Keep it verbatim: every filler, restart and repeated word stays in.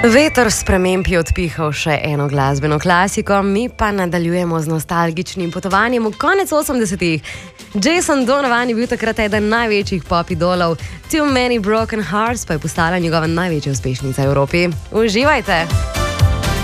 Veter sprememb je odpihal še eno glasbeno klasiko, mi pa nadaljujemo z nostalgičnim potovanjem v konec osemdesetih. Jason Donovan je bil takrat eden največjih pop idolov, Too Many Broken Hearts pa je postala njegova največja uspešnica v Evropi. Uživajte!